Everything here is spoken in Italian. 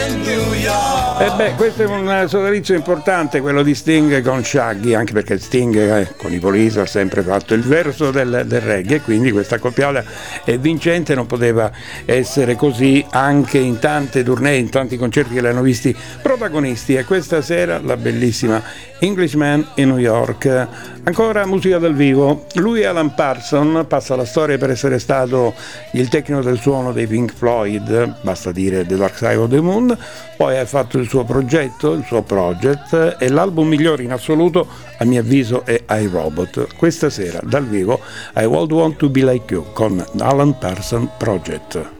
E beh, questo è un sodalizio importante, quello di Sting con Shaggy, anche perché Sting con i Police ha sempre fatto il verso del reggae, quindi questa accoppiata è vincente, non poteva essere così anche in tante tournée, in tanti concerti che li hanno visti protagonisti. E questa sera la bellissima Englishman in New York. Ancora musica dal vivo. Lui, Alan Parsons, passa alla storia per essere stato il tecnico del suono dei Pink Floyd, basta dire The Dark Side of the Moon. Poi ha fatto il suo progetto, il suo project, e l'album migliore in assoluto a mio avviso è I, Robot. Questa sera dal vivo I Would Want to Be Like You con Alan Parsons Project.